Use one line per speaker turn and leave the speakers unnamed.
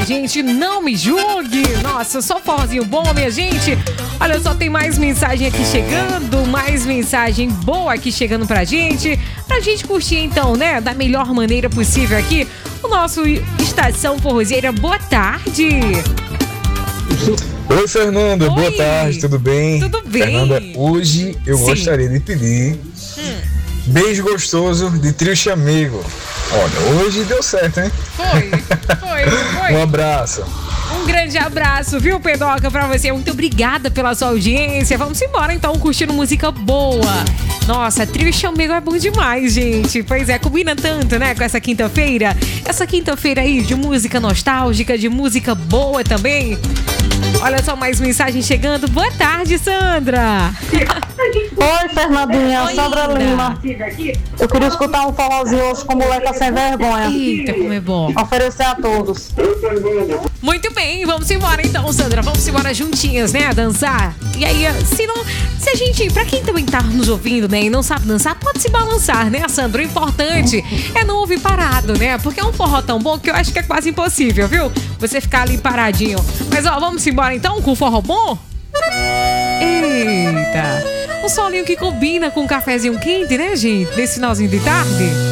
gente, não me julgue. Nossa, só forrozinho bom, minha gente. Olha só, tem mais mensagem aqui chegando, mais mensagem boa aqui chegando pra gente curtir então, né, da melhor maneira possível aqui, o nosso Estação Forrozeira. Boa tarde.
Oi, Fernanda,
Oi.
Boa tarde, tudo bem?
Tudo bem.
Fernanda, hoje eu
Sim.
gostaria de pedir beijo gostoso de Trio Chamego. Olha, hoje deu certo, hein?
Foi.
Um abraço.
Um grande abraço, viu, Pedroca, pra você. Muito obrigada pela sua audiência. Vamos embora, então, curtindo música boa. Nossa, Trio Chamego é bom demais, gente. Pois é, combina tanto, né, com essa quinta-feira. Essa quinta-feira aí de música nostálgica, de música boa também. Olha só, mais mensagem chegando. Boa tarde, Sandra.
Oi, Fernandinha.
Oi,
Sandra
linda.
Lima. Eu queria escutar um forrozinho hoje com moleca sem vergonha.
Eita, como é bom.
Oferecer a todos.
Muito bem, vamos embora então, Sandra. Vamos embora juntinhas, né? Dançar. E aí, se a gente, pra quem também tá nos ouvindo, né, e não sabe dançar, pode se balançar, né, Sandra? O importante é não ouvir parado, né? Porque é um forró tão bom que eu acho que é quase impossível, viu? Você ficar ali paradinho. Mas ó, vamos embora então com o forró bom? Eita! Um solinho que combina com um cafezinho quente, né, gente? Nesse finalzinho de tarde.